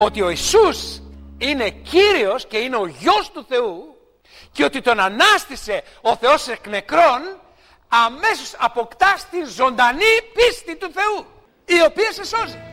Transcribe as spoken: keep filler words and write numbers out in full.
ότι ο Ιησούς είναι Κύριος και είναι ο Γιος του Θεού και ότι τον ανάστησε ο Θεός εκ νεκρών, αμέσως αποκτάς την ζωντανή πίστη του Θεού, η οποία σε σώζει.